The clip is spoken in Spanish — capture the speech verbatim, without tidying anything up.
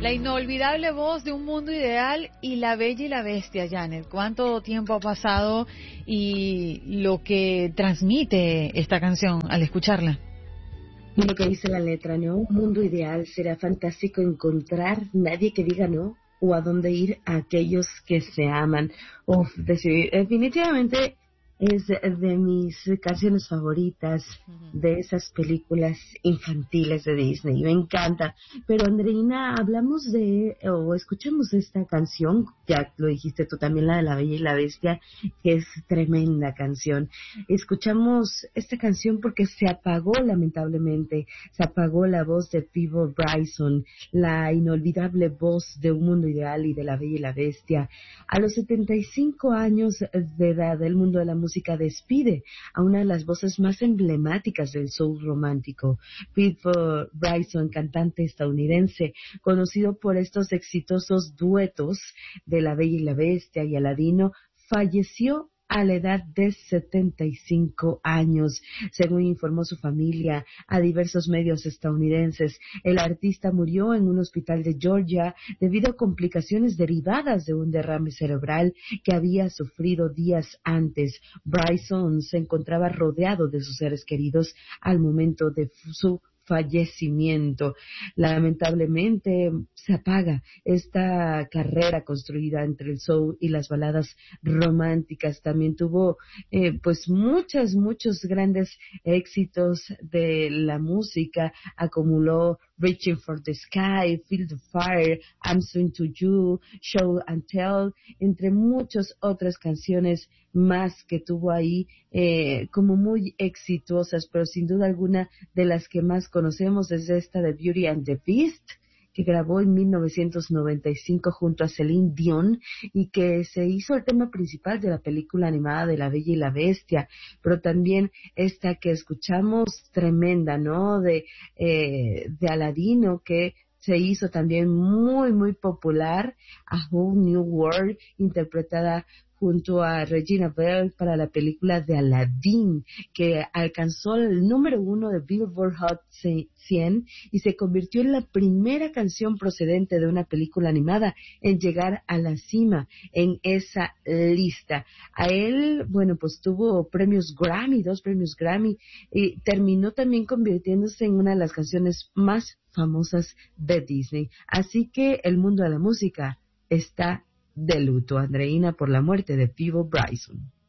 La inolvidable voz de Un Mundo Ideal y La Bella y la Bestia, Janet. ¿Cuánto tiempo ha pasado y lo que transmite esta canción al escucharla? Y lo que dice la letra, ¿no? Un mundo ideal, será fantástico encontrar nadie que diga no, o a dónde ir a aquellos que se aman. Uf, definitivamente es de mis canciones favoritas de esas películas infantiles de Disney. Me encanta. Pero Andreina, hablamos de, o escuchamos esta canción, ya lo dijiste tú también, la de La Bella y la Bestia, que es tremenda canción. Escuchamos esta canción porque se apagó, lamentablemente, se apagó la voz de Peabo Bryson, la inolvidable voz de Un Mundo Ideal y de La Bella y la Bestia. A los setenta y cinco años de edad, el mundo de la música despide a una de las voces más emblemáticas del soul romántico. Peabo Bryson, cantante estadounidense, conocido por estos exitosos duetos de La Bella y la Bestia y Aladino, falleció a la edad de setenta y cinco años. Según informó su familia a diversos medios estadounidenses, el artista murió en un hospital de Georgia debido a complicaciones derivadas de un derrame cerebral que había sufrido días antes. Bryson se encontraba rodeado de sus seres queridos al momento de su fallecimiento. Lamentablemente se apaga esta carrera construida entre el soul y las baladas románticas. También tuvo eh, pues muchas, muchos grandes éxitos de la música. Acumuló Reaching for the Sky, Feel the Fire, I'm So Into You, Show and Tell, entre muchas otras canciones más que tuvo ahí eh, como muy exitosas, pero sin duda alguna de las que más conocemos es esta de Beauty and the Beast, que grabó en mil novecientos noventa y cinco junto a Celine Dion y que se hizo el tema principal de la película animada de La Bella y la Bestia, pero también esta que escuchamos tremenda, ¿no? De, eh, de Aladino, que se hizo también muy, muy popular, A Whole New World, interpretada junto a Regina Bell para la película de Aladdin, que alcanzó el número uno de Billboard Hot cien y se convirtió en la primera canción procedente de una película animada en llegar a la cima en esa lista. A él, bueno, pues tuvo premios Grammy, dos premios Grammy, y terminó también convirtiéndose en una de las canciones más famosas de Disney. Así que el mundo de la música está de luto, Andreina, por la muerte de Peabo Bryson.